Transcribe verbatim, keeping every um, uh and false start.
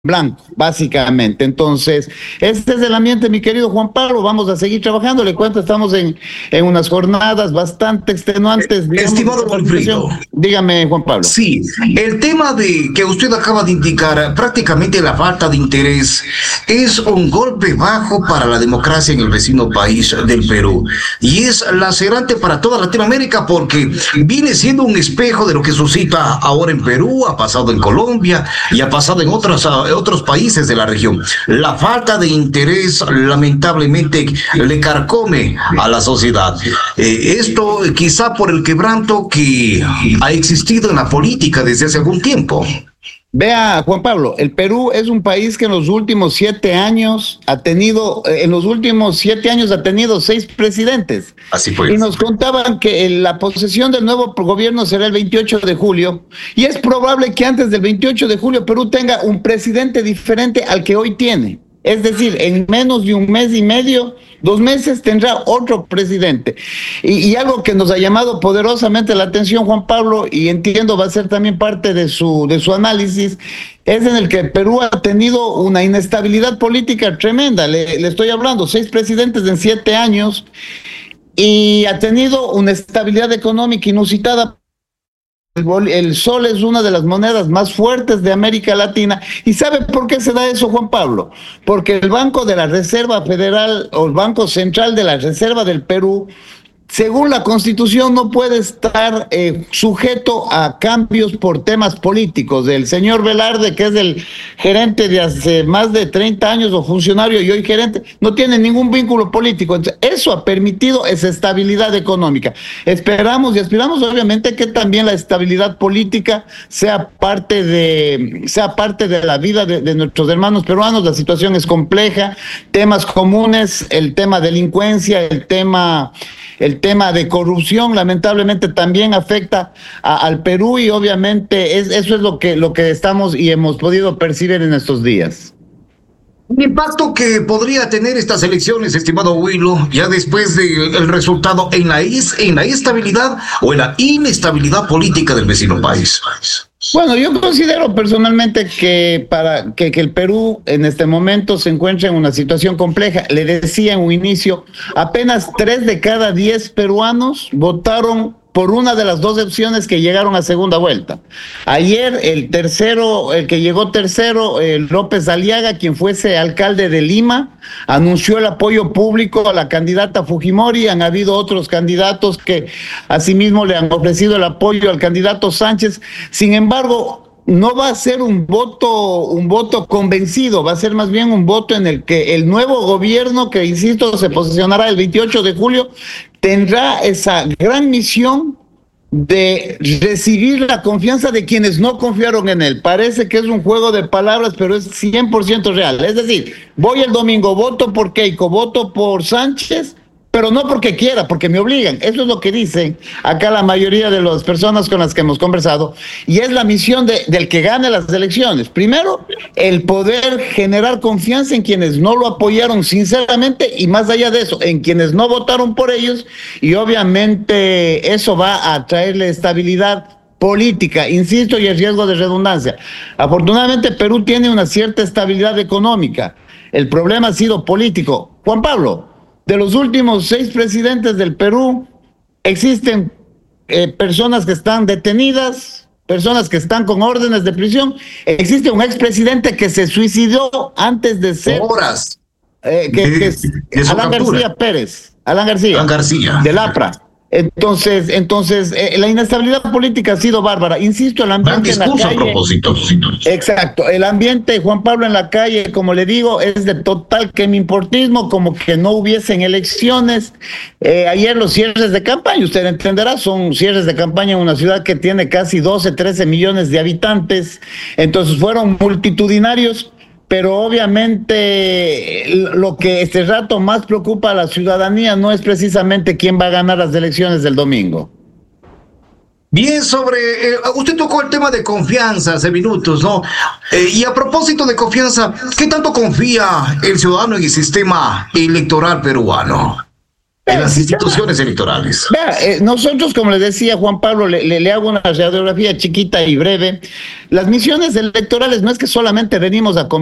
blanco, básicamente. Entonces, este es el ambiente, mi querido Juan Pablo. Vamos a seguir trabajando. Le cuento, estamos en, en unas jornadas bastante extenuantes. Digamos, Estimado Wilfrido. Dígame, Juan Pablo. Sí, el tema de que usted acaba de indicar, prácticamente la falta de interés, es un golpe bajo para la democracia en el vecino país del Perú. Y es lacerante para toda Latinoamérica porque viene siendo un espejo de lo que suscita ahora en Perú, ha pasado en Colombia y ha pasado en otras otros países de la región. La falta de interés lamentablemente le carcome a la sociedad. Eh, esto quizá por el quebranto que ha existido en la política desde hace algún tiempo. Vea, Juan Pablo, el Perú es un país que en los últimos siete años ha tenido, en los últimos siete años ha tenido seis presidentes. Así fue. Y nos contaban que la posesión del nuevo gobierno será el veintiocho de julio. Y es probable que antes del veintiocho de julio Perú tenga un presidente diferente al que hoy tiene. Es decir, en menos de un mes y medio, dos meses, tendrá otro presidente. Y, y algo que nos ha llamado poderosamente la atención, Juan Pablo, y entiendo va a ser también parte de su, de su análisis, es en el que Perú ha tenido una inestabilidad política tremenda. Le, le estoy hablando, seis presidentes en siete años, y ha tenido una estabilidad económica inusitada. El sol es una de las monedas más fuertes de América Latina. ¿Y sabe por qué se da eso, Juan Pablo? Porque el Banco de la Reserva Federal o el Banco Central de la Reserva del Perú, según la Constitución, no puede estar eh, sujeto a cambios por temas políticos. El señor Velarde, que es el gerente de hace más de treinta años o funcionario y hoy gerente, no tiene ningún vínculo político. Entonces, eso ha permitido esa estabilidad económica. Esperamos y aspiramos, obviamente, que también la estabilidad política sea parte de, sea parte de la vida de, de nuestros hermanos peruanos. La situación es compleja, temas comunes, el tema delincuencia, el tema... El tema de corrupción lamentablemente también afecta a, al Perú y obviamente es, eso es lo que, lo que estamos y hemos podido percibir en estos días. El impacto que podría tener estas elecciones, estimado Willo, ya después del resultado en la, is, en la estabilidad o en la inestabilidad política del vecino país. Bueno, yo considero personalmente que para que, que el Perú en este momento se encuentra en una situación compleja. Le decía en un inicio, apenas tres de cada diez peruanos votaron por una de las dos opciones que llegaron a segunda vuelta. Ayer el tercero, el que llegó tercero, eh, López Aliaga, quien fuese alcalde de Lima, anunció el apoyo público a la candidata Fujimori. Han habido otros candidatos que asimismo le han ofrecido el apoyo al candidato Sánchez. Sin embargo, no va a ser un voto, un voto convencido, va a ser más bien un voto en el que el nuevo gobierno, que insisto, se posicionará el veintiocho de julio, tendrá esa gran misión de recibir la confianza de quienes no confiaron en él. Parece que es un juego de palabras, pero es cien por ciento real. Es decir, voy el domingo, voto por Keiko, voto por Sánchez, pero no porque quiera, porque me obligan. Eso es lo que dicen acá la mayoría de las personas con las que hemos conversado, y es la misión de, del que gane las elecciones. Primero, el poder generar confianza en quienes no lo apoyaron sinceramente, y más allá de eso, en quienes no votaron por ellos, y obviamente eso va a traerle estabilidad política, insisto, y el riesgo de redundancia. Afortunadamente, Perú tiene una cierta estabilidad económica. El problema ha sido político. Juan Pablo, de los últimos seis presidentes del Perú, existen eh, personas que están detenidas, personas que están con órdenes de prisión. Existe un expresidente que se suicidó antes de ser... Horas. Eh, que, de, que es de Alan captura. García Pérez. Alan García. Alan García. Del APRA. Entonces, entonces eh, la inestabilidad política ha sido bárbara. Insisto, el ambiente en la calle... a propósito. Exacto, el ambiente, Juan Pablo, en la calle, como le digo, es de total quemimportismo, como que no hubiesen elecciones. Eh, ayer los cierres de campaña, usted entenderá, son cierres de campaña en una ciudad que tiene casi doce, trece millones de habitantes, entonces fueron multitudinarios. Pero obviamente lo que este rato más preocupa a la ciudadanía no es precisamente quién va a ganar las elecciones del domingo. Bien, sobre, eh, usted tocó el tema de confianza hace minutos, ¿no? Eh, y a propósito de confianza, ¿qué tanto confía el ciudadano en el sistema electoral peruano? en las instituciones electorales. Vea, eh, nosotros, como le decía Juan Pablo, le, le, le hago una radiografía chiquita y breve. Las misiones electorales no es que solamente venimos a